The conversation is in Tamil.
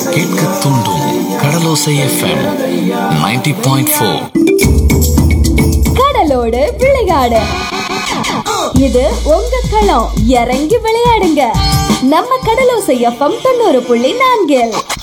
கேட்க தூண்டும் கடலோசை எஃப்எம் 90.4. கடலோடு விளையாடு. இது உங்க களம். இறங்கி விளையாடுங்க. நம்ம கடலோசை எஃப்எம் 90.4.